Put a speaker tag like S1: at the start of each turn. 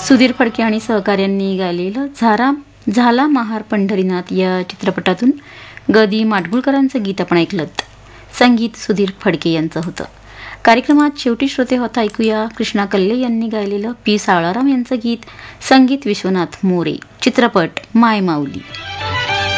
S1: सुधीर फडके आणि सहकाऱ्यांनी गायलेलं झाला महार पंढरीनाथ या चित्रपटातून ग दी माडगुळकरांचं गीत आपण ऐकलं. संगीत सुधीर फडके यांचं होतं. कार्यक्रमात शेवटी श्रोते होता ऐकूया कृष्णा कल्ले यांनी गायलेलं पी सावळाराम यांचं गीत, संगीत विश्वनाथ मोरे, चित्रपट माय माऊली.